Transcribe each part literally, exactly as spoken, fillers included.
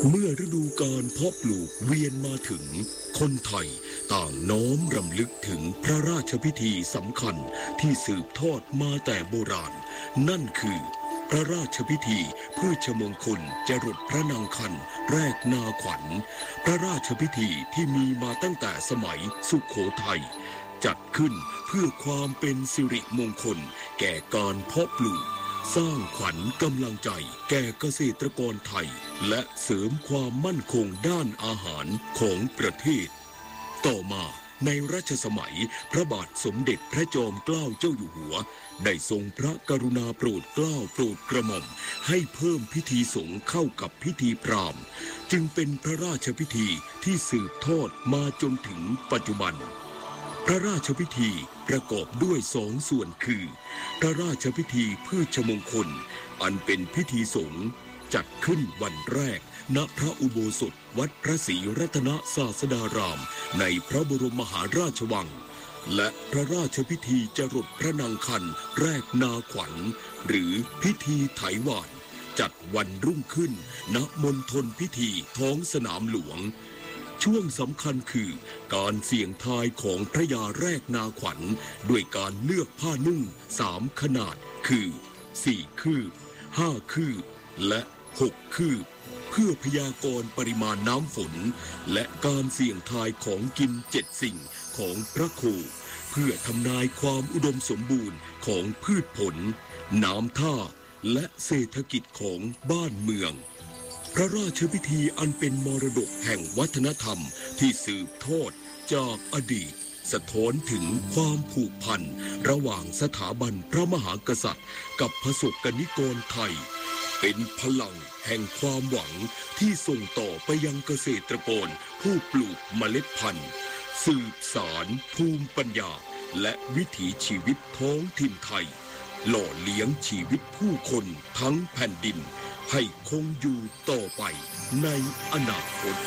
เมื่อฤดูกาลเพาะปลูกเวียนมาถึงคนไทยต่างน้อมรำลึกถึงพระราชพิธีสำคัญที่สืบทอดมาแต่โบราณนั่นคือพระราชพิธีพืชมงคลจรดพระนางคันแรกนาขวัญพระราชพิธีที่มีมาตั้งแต่สมัยสุโขทัยจัดขึ้นเพื่อความเป็นสิริมงคลแก่การเพาะปลูกสร้างขวัญกำลังใจแก่เกษตรกรไทยและเสริมความมั่นคงด้านอาหารของประเทศต่อมาในรัชสมัยพระบาทสมเด็จพระจอมเกล้าเจ้าอยู่หัวได้ทรงพระกรุณาโปรดเกล้าโปรดกระหม่อมให้เพิ่มพิธีสงฆ์เข้ากับพิธีพราหมณ์จึงเป็นพระราชพิธีที่สืบทอดมาจนถึงปัจจุบันพระราชพิธีประกอบด้วยสองส่วนคือพระราชพิธีพืชมงคลอันเป็นพิธีสงฆ์จัดขึ้นวันแรกณพระอุโบสถวัดพระศรีรัตนศาสดารามในพระบรมมหาราชวังและพระราชพิธีจรดพระนางคันแรกนาขวัญหรือพิธีไถหวานจัดวันรุ่งขึ้นณมณฑลพิธีท้องสนามหลวงช่วงสำคัญคือการเสี่ยงทายของพระยาแรกนาขวัญด้วยการเลือกผ้านุ่งสามขนาดคือสี่คืบห้าคืบและหกคืบเพื่อพยากรณ์ปริมาณน้ำฝนและการเสี่ยงทายของกินเจ็ดสิ่งของพระโคเพื่อทำนายความอุดมสมบูรณ์ของพืชผลน้ำท่าและเศรษฐกิจของบ้านเมืองพระราชพิธีอันเป็นมรดกแห่งวัฒนธรรมที่สืบทอดจากอดีตสะท้อนถึงความผูกพันระหว่างสถาบันพระมหากษัตริย์กับประสบกนิกรไทยเป็นพลังแห่งความหวังที่ส่งต่อไปยังเกษตรกรผู้ปลูกเมล็ดพันธุ์สืบสานภูมิปัญญาและวิถีชีวิตท้องถิ่นไทยหล่อเลี้ยงชีวิตผู้คนทั้งแผ่นดินให้คงอยู่ต่อไปในอนาคต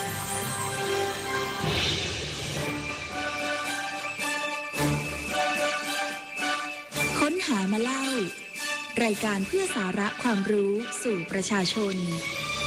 ค้นหามาเล่ารายการเพื่อสาระความรู้สู่ประชาชน